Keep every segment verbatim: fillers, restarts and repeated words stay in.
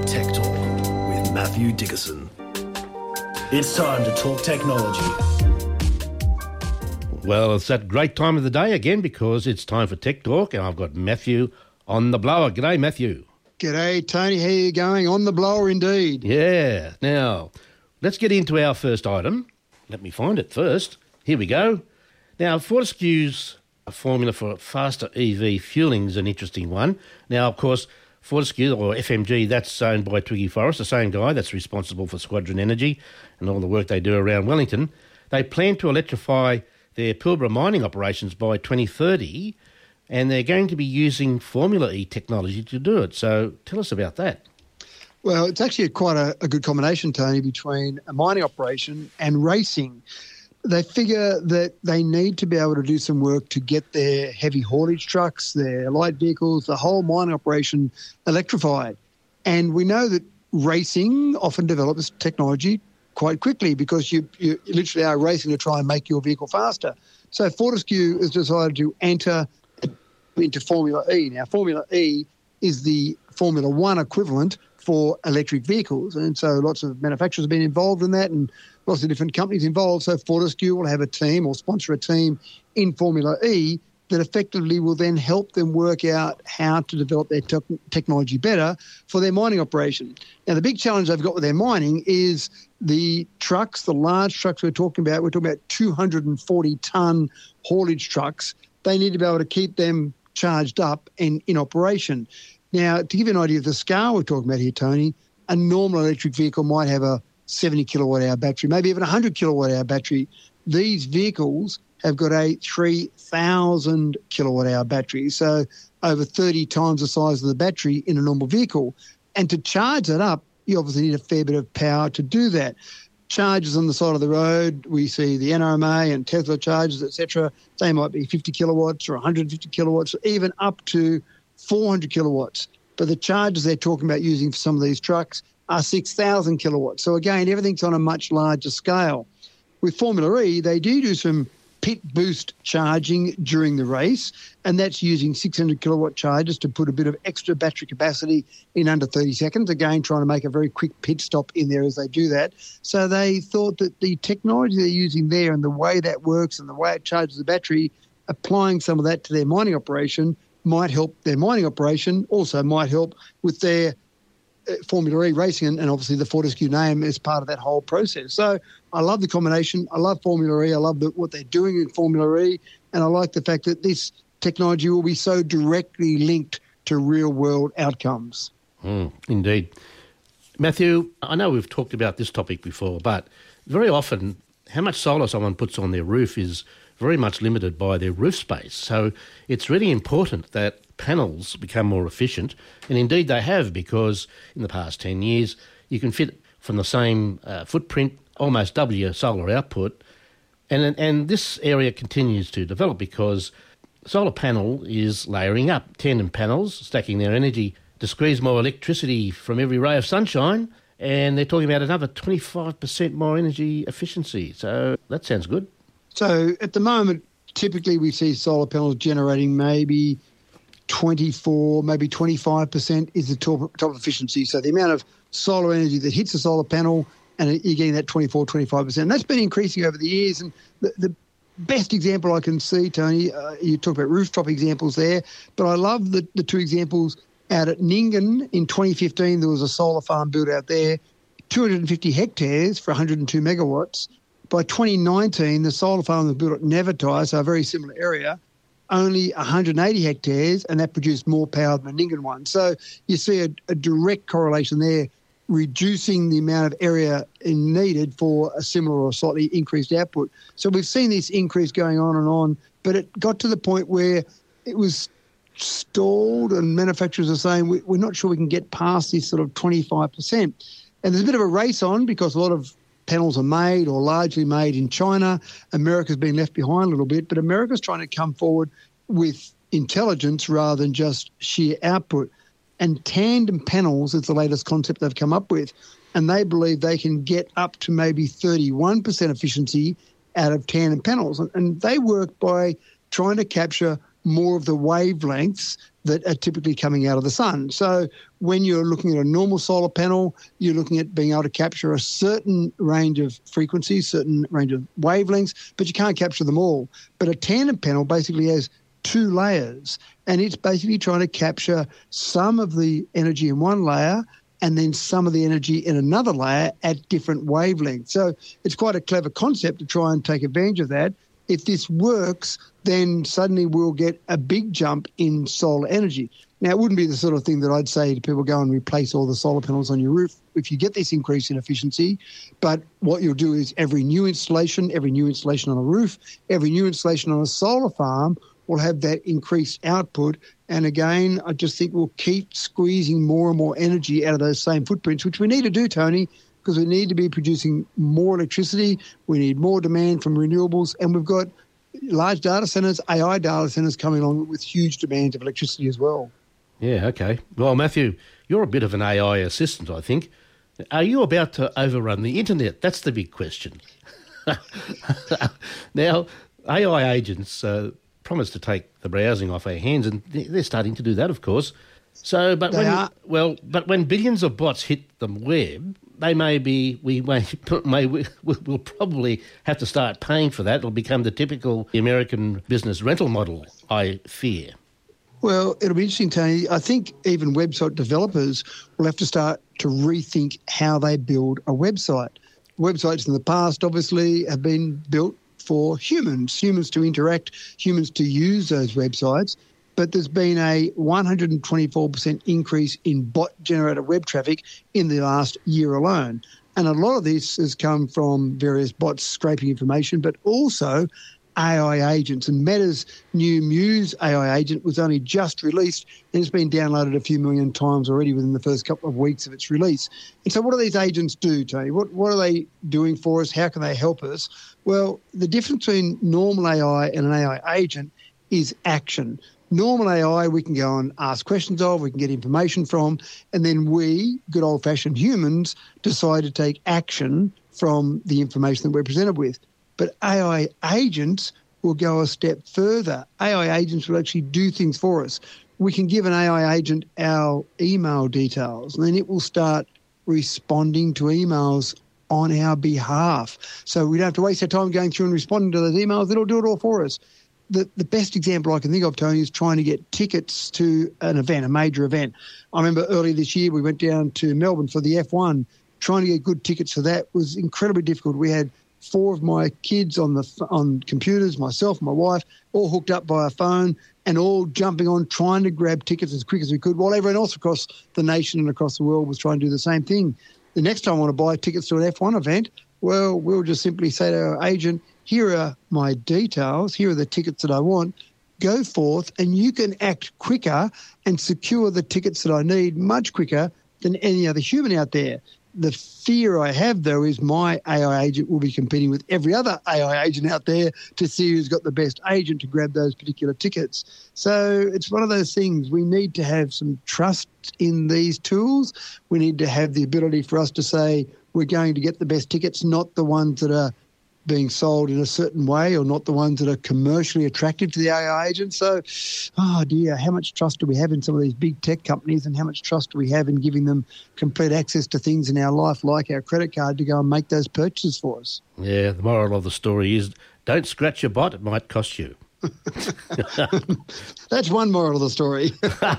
Tech Talk with Matthew Dickerson. It's time to talk technology. Well, it's that great time of the day again because it's time for Tech Talk and I've got Matthew on the blower. G'day, Matthew. G'day, Tony. How are you going? On the blower indeed. Yeah. Now, let's get into our first item. Let me find it first. Here we go. Now, Fortescue's formula for faster E V fueling is an interesting one. Now, of course, Fortescue, or F M G, that's owned by Twiggy Forrest, the same guy that's responsible for Squadron Energy and all the work they do around Wellington. They plan to electrify their Pilbara mining operations by twenty thirty, and they're going to be using Formula E technology to do it. So tell us about that. Well, it's actually quite a, a good combination, Tony, between a mining operation and racing. They figure that they need to be able to do some work to get their heavy haulage trucks, their light vehicles, the whole mining operation electrified. And we know that racing often develops technology quite quickly because you, you literally are racing to try and make your vehicle faster. So Fortescue has decided to enter into Formula E. Now, Formula E is the Formula One equivalent for electric vehicles. And so lots of manufacturers have been involved in that and lots of different companies involved. So Fortescue will have a team or sponsor a team in Formula E that effectively will then help them work out how to develop their te- technology better for their mining operation. Now, the big challenge they've got with their mining is the trucks, the large trucks we're talking about. We're talking about two hundred forty tonne haulage trucks. They need to be able to keep them charged up and in operation. Now, to give you an idea of the scale we're talking about here, Tony, a normal electric vehicle might have a seventy kilowatt hour battery, maybe even a one hundred kilowatt hour battery. These vehicles have got a three thousand kilowatt hour battery, so over thirty times the size of the battery in a normal vehicle. And to charge that up, you obviously need a fair bit of power to do that. Chargers on the side of the road, we see the N R M A and Tesla chargers, et cetera. They might be fifty kilowatts or one hundred fifty kilowatts, even up to four hundred kilowatts. But the chargers they're talking about using for some of these trucks are six thousand kilowatts. So again, everything's on a much larger scale. With Formula E, they do do some pit boost charging during the race, and that's using six hundred kilowatt chargers to put a bit of extra battery capacity in under thirty seconds, again, trying to make a very quick pit stop in there as they do that. So they thought that the technology they're using there and the way that works and the way it charges the battery, applying some of that to their mining operation might help their mining operation, also might help with their uh, Formula E racing, and, and obviously the Fortescue name is part of that whole process. So I love the combination. I love Formula E. I love the, what they're doing in Formula E, and I like the fact that this technology will be so directly linked to real-world outcomes. Mm, indeed. Matthew, I know we've talked about this topic before, but very often how much solar someone puts on their roof is very much limited by their roof space. So it's really important that panels become more efficient, and indeed they have, because in the past ten years you can fit from the same uh, footprint almost double your solar output, and and this area continues to develop because solar panel is layering up. Tandem panels stacking their energy to squeeze more electricity from every ray of sunshine, and they're talking about another twenty-five percent more energy efficiency. So that sounds good. So at the moment, typically we see solar panels generating maybe twenty-four, maybe twenty-five percent is the top, top efficiency. So the amount of solar energy that hits a solar panel, and you're getting that twenty-four, twenty-five percent. And that's been increasing over the years. And the, the best example I can see, Tony, uh, you talk about rooftop examples there, but I love the, the two examples out at Nyngan. In twenty fifteen, there was a solar farm built out there, two hundred fifty hectares for one hundred two megawatts. By twenty nineteen, the solar farm was built at Nevertire, so a very similar area, only one hundred eighty hectares, and that produced more power than the Nyngan one. So you see a, a direct correlation there, reducing the amount of area needed for a similar or slightly increased output. So we've seen this increase going on and on, but it got to the point where it was stalled and manufacturers are saying we, we're not sure we can get past this sort of twenty-five percent. And there's a bit of a race on because a lot of panels are made or largely made in China. America's been left behind a little bit, but America's trying to come forward with intelligence rather than just sheer output. And tandem panels is the latest concept they've come up with, and they believe they can get up to maybe thirty-one percent efficiency out of tandem panels. And they work by trying to capture more of the wavelengths that are typically coming out of the sun. So when you're looking at a normal solar panel, you're looking at being able to capture a certain range of frequencies, certain range of wavelengths, but you can't capture them all. But a tandem panel basically has two layers, and it's basically trying to capture some of the energy in one layer and then some of the energy in another layer at different wavelengths. So it's quite a clever concept to try and take advantage of that. If this works, then suddenly we'll get a big jump in solar energy. Now, it wouldn't be the sort of thing that I'd say to people, go and replace all the solar panels on your roof if you get this increase in efficiency. But what you'll do is every new installation, every new installation on a roof, every new installation on a solar farm will have that increased output. And again, I just think we'll keep squeezing more and more energy out of those same footprints, which we need to do, Tony, because we need to be producing more electricity. We need more demand from renewables, and we've got large data centres, A I data centres coming along with huge demands of electricity as well. Yeah, okay. Well, Matthew, you're a bit of an A I assistant, I think. Are you about to overrun the internet? That's the big question. Now, A I agents uh, promise to take the browsing off our hands, and they're starting to do that, of course. So, but They when are. well, but when billions of bots hit the web, they may be we may, may we'll probably have to start paying for that. It'll become the typical American business rental model, I fear. Well, it'll be interesting, Tony. I think even website developers will have to start to rethink how they build a website. Websites in the past, obviously, have been built for humans, humans to interact, humans to use those websites. But there's been a one hundred twenty-four percent increase in bot-generated web traffic in the last year alone. And a lot of this has come from various bots scraping information, but also A I agents. And Meta's new Muse A I agent was only just released, and it's been downloaded a few million times already within the first couple of weeks of its release. And so what do these agents do, Tony? What, what are they doing for us? How can they help us? Well, the difference between normal A I and an A I agent is action. Normal A I, we can go and ask questions of, we can get information from, and then we, good old-fashioned humans, decide to take action from the information that we're presented with. But A I agents will go a step further. A I agents will actually do things for us. We can give an A I agent our email details, and then it will start responding to emails on our behalf. So we don't have to waste our time going through and responding to those emails. It'll do it all for us. The, the best example I can think of, Tony, is trying to get tickets to an event, a major event. I remember earlier this year we went down to Melbourne for the F one. Trying to get good tickets for that was incredibly difficult. We had four of my kids on the on computers, myself, my wife, all hooked up by a phone and all jumping on trying to grab tickets as quick as we could, while everyone else across the nation and across the world was trying to do the same thing. The next time I want to buy tickets to an F one event, well, we'll just simply say to our agent, here are my details, here are the tickets that I want, go forth and you can act quicker and secure the tickets that I need much quicker than any other human out there. The fear I have, though, is my A I agent will be competing with every other A I agent out there to see who's got the best agent to grab those particular tickets. So it's one of those things. We need to have some trust in these tools. We need to have the ability for us to say we're going to get the best tickets, not the ones that are being sold in a certain way or not the ones that are commercially attractive to the A I agent. So, oh dear, how much trust do we have in some of these big tech companies, and how much trust do we have in giving them complete access to things in our life like our credit card to go and make those purchases for us? Yeah, the moral of the story is don't scratch your bot, it might cost you. That's one moral of the story.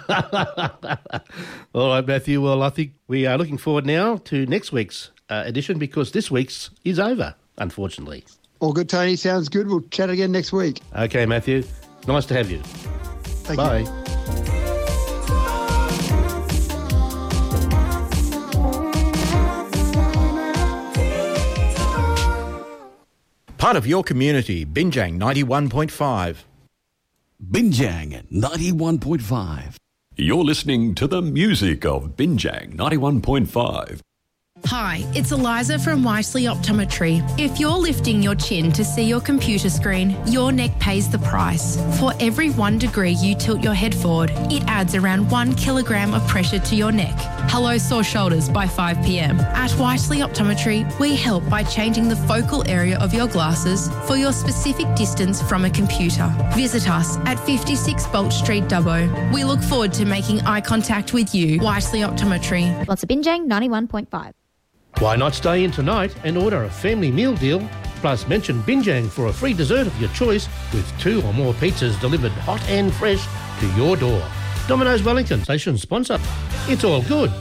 All right, Matthew, well, I think we are looking forward now to next week's uh, edition, because this week's is over, unfortunately. All good, Tony. Sounds good. We'll chat again next week. Okay, Matthew. Nice to have you. Thank Bye. you. Part of your community, Binjang ninety-one point five. Binjang ninety-one point five. You're listening to the music of Binjang ninety-one point five. Hi, it's Eliza from Wisely Optometry. If you're lifting your chin to see your computer screen, your neck pays the price. For every one degree you tilt your head forward, it adds around one kilogram of pressure to your neck. Hello, sore shoulders by five p.m. At Wisely Optometry, we help by changing the focal area of your glasses for your specific distance from a computer. Visit us at fifty-six Bolt Street, Dubbo. We look forward to making eye contact with you. Wisely Optometry. Lots of Binjang ninety-one point five. Why not stay in tonight and order a family meal deal? Plus mention Binjang for a free dessert of your choice with two or more pizzas delivered hot and fresh to your door. Domino's Wellington, station sponsor. It's all good.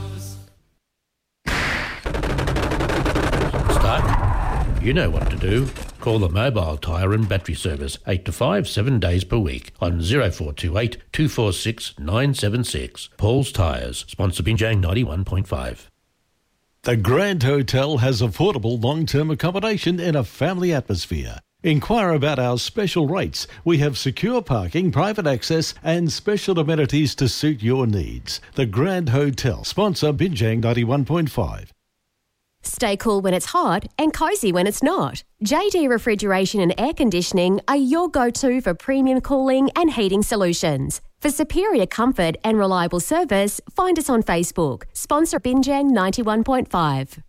Stuck? You know what to do. Call the mobile tyre and battery service eight to five, seven days per week on oh four two eight, two four six, nine seven six. Paul's Tyres, sponsor Binjang ninety-one point five. The Grand Hotel has affordable long-term accommodation in a family atmosphere. Inquire about our special rates. We have secure parking, private access and special amenities to suit your needs. The Grand Hotel, sponsor Binjang ninety-one point five. Stay cool when it's hot and cosy when it's not. J D Refrigeration and Air Conditioning are your go-to for premium cooling and heating solutions. For superior comfort and reliable service, find us on Facebook. Sponsor Binjang ninety-one point five.